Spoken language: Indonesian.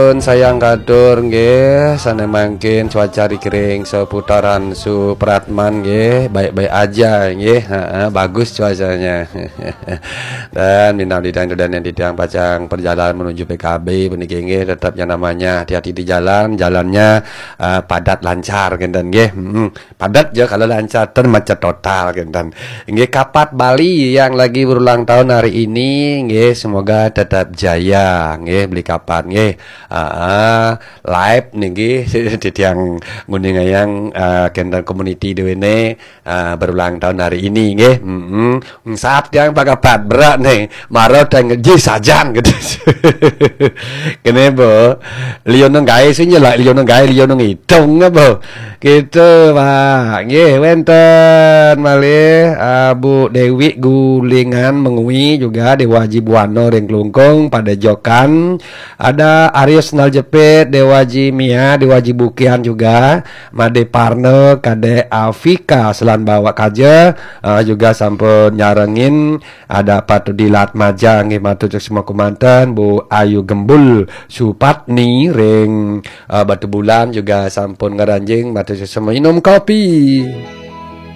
sampun sayang katur nggih, sana mangkin cuaca kering seputaran Supratman nggih, baik-baik aja nggih, bagus cuacanya. Dan minam didang dan yang didang pacang perjalanan menuju PKB puniki nggih, tetap yang namanya hati-hati di jalan, jalannya padat lancar genten nggih. Padat ya kalau lancar macet total genten. Nggih kapat Bali yang lagi berulang tahun hari ini nggih, semoga tetap jaya nggih. Beli kapan nggih live nggih di tiang nguning yang kenten community dewene berulang tahun hari ini nggih. Saat yang pagapat berat nih marot dan ngeji sajang gitu. Kene bo lionong gawe sing nyelak lionong gawe lionong hitung apa gitu Pak nggih. Wenten malih Bu Dewi Gulingan Mengui juga Dewa Jibuano Ring Klungkung pada Jokan, ada Aries Naljepit, Dewaji Mia, Dewaji Bukian juga, Made Parno, Kade Afika Selan Bawa Kaja, juga sampun nyarengin, ada Patu Dilat Majang, Matu semua kumantan, Bu Ayu Gembul Supatni Ring Batu Bulan juga sampun ngeranjing, Matu semua minum kopi.